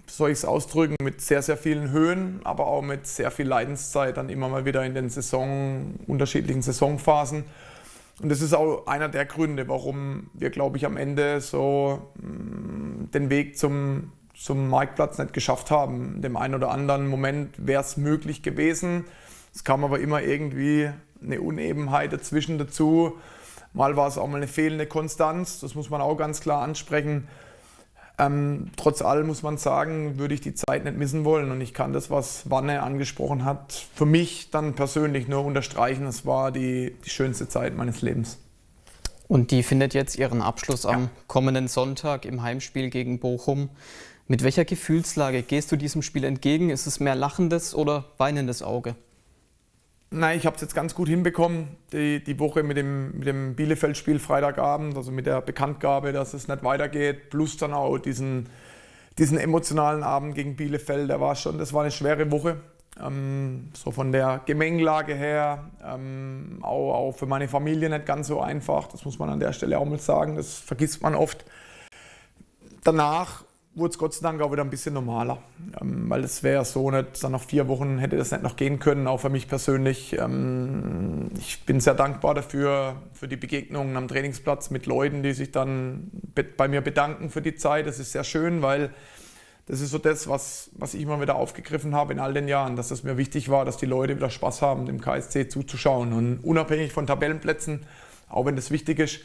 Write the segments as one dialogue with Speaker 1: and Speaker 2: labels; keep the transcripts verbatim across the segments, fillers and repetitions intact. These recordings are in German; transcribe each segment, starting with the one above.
Speaker 1: soll ich es ausdrücken, mit sehr, sehr vielen Höhen, aber auch mit sehr viel Leidenszeit, dann immer mal wieder in den Saison, unterschiedlichen Saisonphasen. Und das ist auch einer der Gründe, warum wir, glaube ich, am Ende so mh, den Weg zum, zum Marktplatz nicht geschafft haben. In dem einen oder anderen Moment wäre es möglich gewesen. Es kam aber immer irgendwie eine Unebenheit dazwischen dazu. Mal war es auch mal eine fehlende Konstanz, das muss man auch ganz klar ansprechen. Ähm, trotz allem muss man sagen, würde ich die Zeit nicht missen wollen. Und ich kann das, was Wanne angesprochen hat, für mich dann persönlich nur unterstreichen. Es war die, die schönste Zeit meines Lebens.
Speaker 2: Und die findet jetzt ihren Abschluss am
Speaker 1: ja.
Speaker 2: kommenden Sonntag im Heimspiel gegen Bochum. Mit welcher Gefühlslage gehst du diesem Spiel entgegen? Ist es mehr lachendes oder weinendes Auge?
Speaker 1: Nein, ich habe es jetzt ganz gut hinbekommen, die, die Woche mit dem, mit dem Bielefeld-Spiel Freitagabend, also mit der Bekanntgabe, dass es nicht weitergeht, plus dann auch diesen, diesen emotionalen Abend gegen Bielefeld, der war schon, das war eine schwere Woche, ähm, so von der Gemengelage her, ähm, auch, auch für meine Familie nicht ganz so einfach, das muss man an der Stelle auch mal sagen, das vergisst man oft. Danach wurde es Gott sei Dank auch wieder ein bisschen normaler, ähm, weil es wäre so nicht, dann nach vier Wochen hätte das nicht noch gehen können, auch für mich persönlich. Ähm, ich bin sehr dankbar dafür, für die Begegnungen am Trainingsplatz mit Leuten, die sich dann bei mir bedanken für die Zeit. Das ist sehr schön, weil das ist so das, was, was ich immer wieder aufgegriffen habe in all den Jahren, dass es mir wichtig war, dass die Leute wieder Spaß haben, dem K S C zuzuschauen. Und unabhängig von Tabellenplätzen, auch wenn das wichtig ist,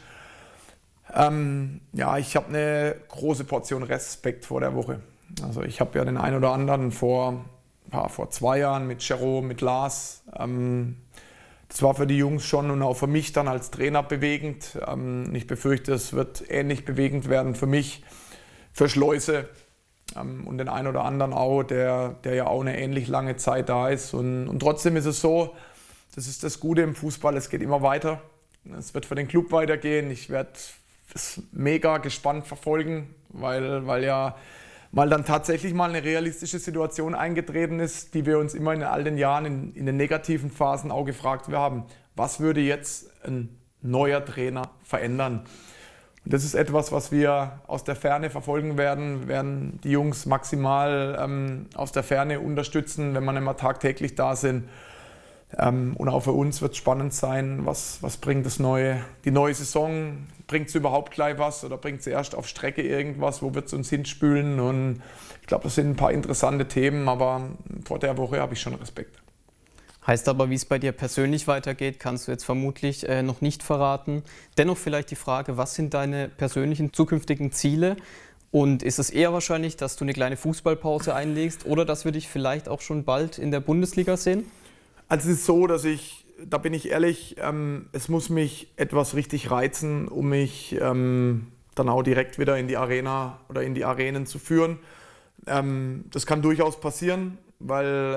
Speaker 1: Ähm, ja, ich habe eine große Portion Respekt vor der Woche. Also ich habe ja den einen oder anderen vor, ja, vor zwei Jahren mit Jerome, mit Lars. Ähm, das war für die Jungs schon und auch für mich dann als Trainer bewegend. Ähm, ich befürchte, es wird ähnlich bewegend werden für mich, für Schleuse ähm, und den einen oder anderen auch, der, der ja auch eine ähnlich lange Zeit da ist. Und, und trotzdem ist es so, das ist das Gute im Fußball, es geht immer weiter. Es wird für den Club weitergehen. Ich werde das mega gespannt verfolgen, weil, weil ja mal dann tatsächlich mal eine realistische Situation eingetreten ist, die wir uns immer in all den Jahren in, in den negativen Phasen auch gefragt haben. Was würde jetzt ein neuer Trainer verändern? Und das ist etwas, was wir aus der Ferne verfolgen werden. Wir werden die Jungs maximal ähm, aus der Ferne unterstützen, wenn wir immer tagtäglich da sind. Ähm, und auch für uns wird es spannend sein, was, was bringt das neue, die neue Saison, bringt es überhaupt gleich was oder bringt es erst auf Strecke irgendwas, wo wird es uns hinspülen? Und ich glaube, das sind ein paar interessante Themen, aber vor der Woche habe ich schon Respekt.
Speaker 2: Heißt aber, wie es bei dir persönlich weitergeht, kannst du jetzt vermutlich äh, noch nicht verraten. Dennoch vielleicht die Frage, was sind deine persönlichen zukünftigen Ziele? Und ist es eher wahrscheinlich, dass du eine kleine Fußballpause einlegst oder dass wir dich vielleicht auch schon bald in der Bundesliga sehen?
Speaker 1: Also es ist so, dass ich, da bin ich ehrlich, ähm, es muss mich etwas richtig reizen, um mich ähm, dann auch direkt wieder in die Arena oder in die Arenen zu führen. Ähm, das kann durchaus passieren, weil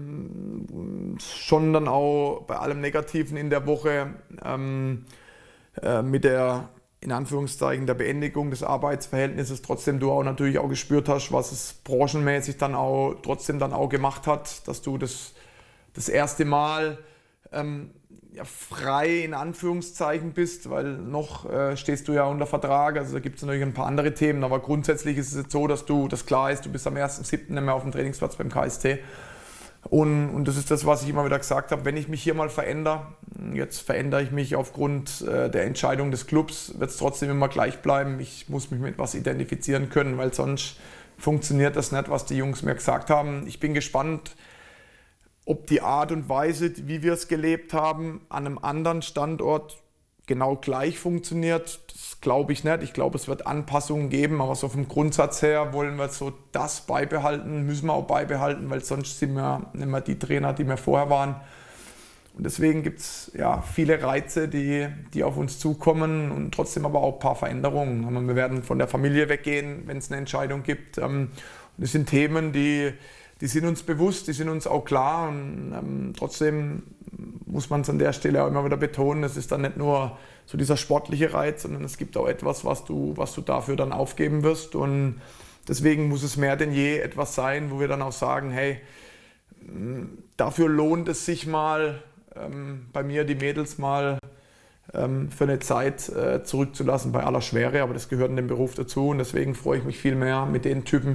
Speaker 1: ähm, schon dann auch bei allem Negativen in der Woche ähm, äh, mit der, in Anführungszeichen, der Beendigung des Arbeitsverhältnisses trotzdem du auch natürlich auch gespürt hast, was es branchenmäßig dann auch trotzdem dann auch gemacht hat, dass du das das erste Mal ähm, ja, frei in Anführungszeichen bist, weil noch äh, stehst du ja unter Vertrag, also da gibt es natürlich ein paar andere Themen, aber grundsätzlich ist es jetzt so, dass du, das klar ist, du bist am ersten siebten nicht mehr auf dem Trainingsplatz beim K S T und, und das ist das, was ich immer wieder gesagt habe, wenn ich mich hier mal verändere, jetzt verändere ich mich aufgrund äh, der Entscheidung des Clubs, wird es trotzdem immer gleich bleiben, ich muss mich mit etwas identifizieren können, weil sonst funktioniert das nicht, was die Jungs mir gesagt haben. Ich bin gespannt, ob die Art und Weise, wie wir es gelebt haben, an einem anderen Standort genau gleich funktioniert, das glaube ich nicht. Ich glaube, es wird Anpassungen geben, aber so vom Grundsatz her wollen wir so das beibehalten, müssen wir auch beibehalten, weil sonst sind wir nicht mehr die Trainer, die wir vorher waren. Und deswegen gibt es ja viele Reize, die, die auf uns zukommen und trotzdem aber auch ein paar Veränderungen. Wir werden von der Familie weggehen, wenn es eine Entscheidung gibt. Und das sind Themen, die Die sind uns bewusst, die sind uns auch klar und ähm, trotzdem muss man es an der Stelle auch immer wieder betonen, es ist dann nicht nur so dieser sportliche Reiz, sondern es gibt auch etwas, was du, was du dafür dann aufgeben wirst und deswegen muss es mehr denn je etwas sein, wo wir dann auch sagen, hey, dafür lohnt es sich mal, ähm, bei mir die Mädels mal ähm, für eine Zeit äh, zurückzulassen, bei aller Schwere, aber das gehört in dem Beruf dazu und deswegen freue ich mich viel mehr mit den Typen,